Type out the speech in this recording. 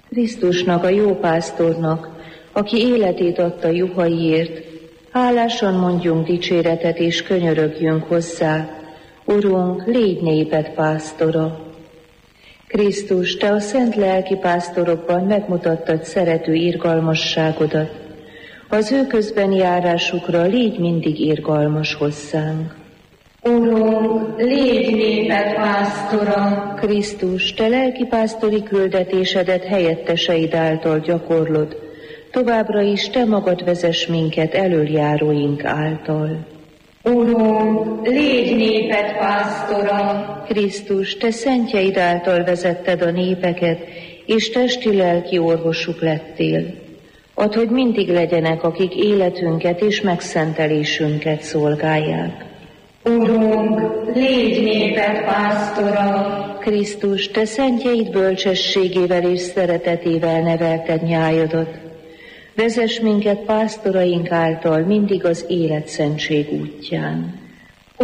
Krisztusnak, a jó pásztornak, aki életét adta juhaiért, hálásan mondjunk dicséretet és könyörögjünk hozzá. Urunk, légy néped pásztora! Krisztus, te a szent lelki pásztorokban megmutattad szerető irgalmasságodat. Az ő közbeni járásukra légy mindig irgalmas hozzánk. Urunk, légy néped pásztora! Krisztus, te lelki pásztori küldetésedet helyetteseid által gyakorlod, továbbra is te magad vezess minket elöljáróink által. Urunk, légy néped pásztora! Krisztus, te szentjeid által vezetted a népeket, és testi-lelki orvosuk lettél. Add, hogy mindig legyenek, akik életünket és megszentelésünket szolgálják. Urunk, légy néped pásztora! Krisztus, te szentjeid bölcsességével és szeretetével nevelted nyájadat. Vezess minket pásztoraink által mindig az életszentség útján.